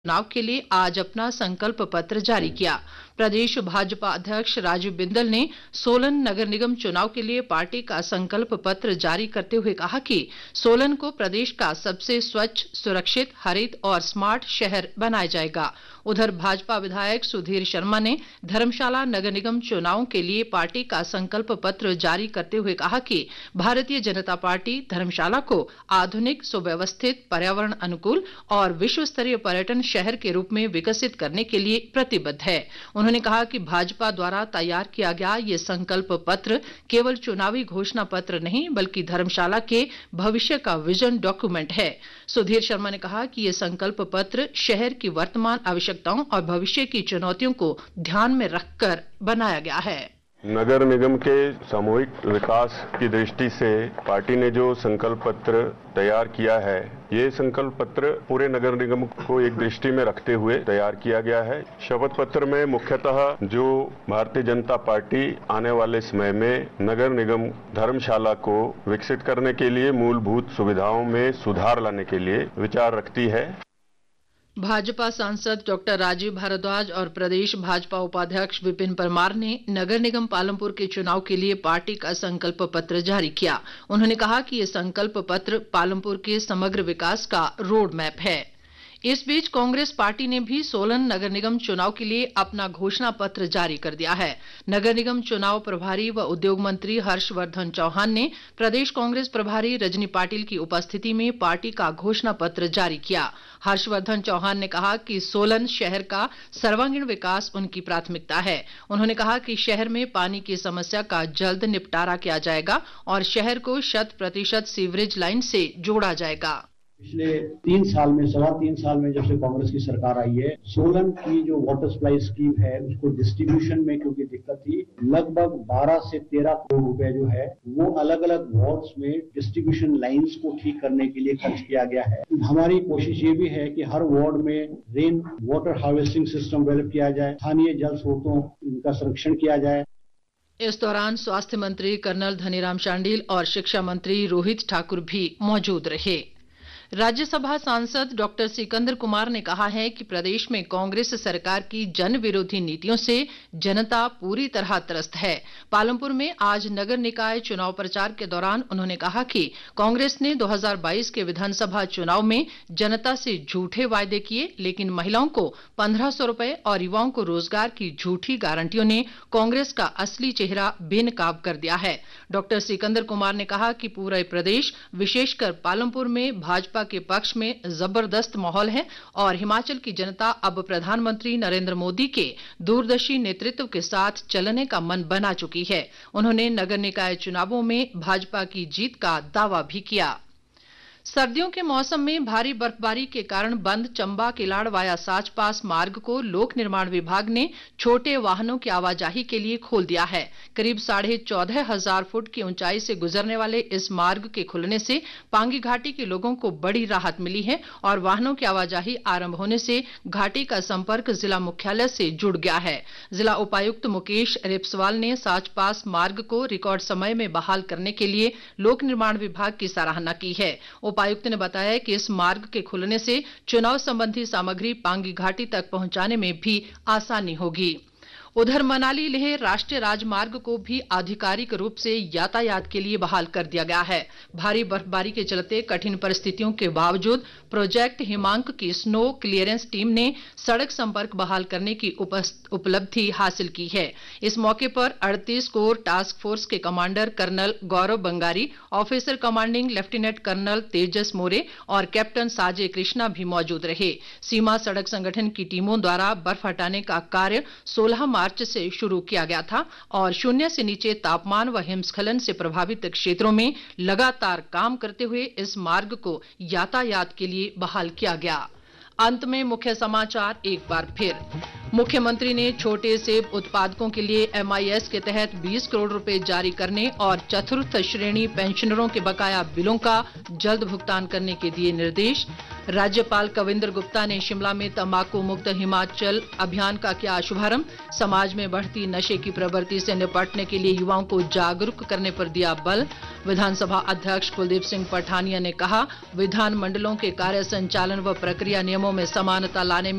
चुनाव के लिए आज अपना संकल्प पत्र जारी किया। प्रदेश भाजपा अध्यक्ष राजीव बिंदल ने सोलन नगर निगम चुनाव के लिए पार्टी का संकल्प पत्र जारी करते हुए कहा कि सोलन को प्रदेश का सबसे स्वच्छ, सुरक्षित, हरित और स्मार्ट शहर बनाया जाएगा। उधर भाजपा विधायक सुधीर शर्मा ने धर्मशाला नगर निगम चुनाव के लिए पार्टी का संकल्प पत्र जारी करते हुए कहा कि भारतीय जनता पार्टी धर्मशाला को आधुनिक, सुव्यवस्थित, पर्यावरण अनुकूल और विश्व स्तरीय पर्यटन शहर के रूप में विकसित करने के लिए प्रतिबद्ध है। उन्होंने कहा कि भाजपा द्वारा तैयार किया गया ये संकल्प पत्र केवल चुनावी घोषणा पत्र नहीं बल्कि धर्मशाला के भविष्य का विजन डॉक्यूमेंट है। सुधीर शर्मा ने कहा कि ये संकल्प पत्र शहर की वर्तमान आवश्यकताओं और भविष्य की चुनौतियों को ध्यान में रखकर बनाया गया है। नगर निगम के सामूहिक विकास की दृष्टि से पार्टी ने जो संकल्प पत्र तैयार किया है, ये संकल्प पत्र पूरे नगर निगम को एक दृष्टि में रखते हुए तैयार किया गया है। शपथ पत्र में मुख्यतः जो भारतीय जनता पार्टी आने वाले समय में नगर निगम धर्मशाला को विकसित करने के लिए मूलभूत सुविधाओं में सुधार लाने के लिए विचार रखती है। भाजपा सांसद डॉक्टर राजीव भारद्वाज और प्रदेश भाजपा उपाध्यक्ष विपिन परमार ने नगर निगम पालमपुर के चुनाव के लिए पार्टी का संकल्प पत्र जारी किया। उन्होंने कहा कि ये संकल्प पत्र पालमपुर के समग्र विकास का रोड मैप है। इस बीच कांग्रेस पार्टी ने भी सोलन नगर निगम चुनाव के लिए अपना घोषणा पत्र जारी कर दिया है। नगर निगम चुनाव प्रभारी व उद्योग मंत्री हर्षवर्धन चौहान ने प्रदेश कांग्रेस प्रभारी रजनी पाटिल की उपस्थिति में पार्टी का घोषणा पत्र जारी किया। हर्षवर्धन चौहान ने कहा कि सोलन शहर का सर्वांगीण विकास उनकी प्राथमिकता है। उन्होंने कहा कि शहर में पानी की समस्या का जल्द निपटारा किया जाएगा और शहर को 100% सीवरेज लाइन से जोड़ा जाएगा। पिछले 3 साल में, 3.25 साल में जब से कांग्रेस की सरकार आई है, सोलन की जो वाटर सप्लाई स्कीम है उसको डिस्ट्रीब्यूशन में क्योंकि दिक्कत थी, लगभग 12 से 13 करोड़ रुपए जो है वो अलग अलग वार्ड्स में डिस्ट्रीब्यूशन लाइंस को ठीक करने के लिए खर्च किया गया है। हमारी कोशिश ये भी है कि हर वार्ड में rain water harvesting system develop किया जाए, स्थानीय जल स्रोतों का संरक्षण किया जाए। इस दौरान स्वास्थ्य मंत्री कर्नल धनीराम शांडिल और शिक्षा मंत्री रोहित ठाकुर भी मौजूद रहे। राज्यसभा सांसद डॉक्टर सिकंदर कुमार ने कहा है कि प्रदेश में कांग्रेस सरकार की जन विरोधी नीतियों से जनता पूरी तरह त्रस्त है। पालमपुर में आज नगर निकाय चुनाव प्रचार के दौरान उन्होंने कहा कि कांग्रेस ने 2022 के विधानसभा चुनाव में जनता से झूठे वायदे किए, लेकिन महिलाओं को 1500 रुपए और युवाओं को रोजगार की झूठी गारंटियों ने कांग्रेस का असली चेहरा बेनकाब कर दिया है। डॉक्टर सिकंदर कुमार ने कहा कि पूरा प्रदेश, विशेषकर पालमपुर में भाजपा के पक्ष में जबरदस्त माहौल है और हिमाचल की जनता अब प्रधानमंत्री नरेंद्र मोदी के दूरदर्शी नेतृत्व के साथ चलने का मन बना चुकी है। उन्होंने नगर निकाय चुनावों में भाजपा की जीत का दावा भी किया। सर्दियों के मौसम में भारी बर्फबारी के कारण बंद चंबा किलाड़ वाया साच पास मार्ग को लोक निर्माण विभाग ने छोटे वाहनों की आवाजाही के लिए खोल दिया है। करीब 14,500 फुट की ऊंचाई से गुजरने वाले इस मार्ग के खुलने से पांगी घाटी के लोगों को बड़ी राहत मिली है और वाहनों की आवाजाही आरंभ होने से घाटी का संपर्क जिला मुख्यालय से जुड़ गया है। जिला उपायुक्त मुकेश रेपसवाल ने साच पास मार्ग को रिकॉर्ड समय में बहाल करने के लिए लोक निर्माण विभाग की सराहना की है। उपायुक्त ने बताया कि इस मार्ग के खुलने से चुनाव संबंधी सामग्री पांगी घाटी तक पहुंचाने में भी आसानी होगी। उधर मनाली लेह राष्ट्रीय राजमार्ग को भी आधिकारिक रूप से यातायात के लिए बहाल कर दिया गया है। भारी बर्फबारी के चलते कठिन परिस्थितियों के बावजूद प्रोजेक्ट हिमांक की स्नो क्लियरेंस टीम ने सड़क संपर्क बहाल करने की उपलब्धि हासिल की है। इस मौके पर 38 कोर टास्क फोर्स के कमांडर कर्नल गौरव Bangari, officer commanding lieutenant colonel तेजस मोरे और कैप्टन साजे कृष्णा भी मौजूद रहे। सीमा सड़क संगठन की टीमों द्वारा बर्फ हटाने का कार्य 16 मार्च से शुरू किया गया था और 0 से नीचे तापमान व हिमस्खलन से प्रभावित क्षेत्रों में लगातार काम करते हुए इस मार्ग को यातायात के लिए बहाल किया गया। अंत में मुख्य समाचार एक बार फिर। मुख्यमंत्री ने छोटे सेब उत्पादकों के लिए MIS के तहत 20 करोड़ रुपए जारी करने और चतुर्थ श्रेणी पेंशनरों के बकाया बिलों का जल्द भुगतान करने के दिए निर्देश। राज्यपाल कविंद्र गुप्ता ने शिमला में तंबाकू मुक्त हिमाचल अभियान का किया शुभारंभ। समाज में बढ़ती नशे की प्रवृत्ति से निपटने के लिए युवाओं को जागरूक करने पर दिया बल। विधानसभा अध्यक्ष कुलदीप सिंह पठानिया ने कहा, विधानमंडलों के कार्य संचालन व प्रक्रिया नियमों में समानता लाने में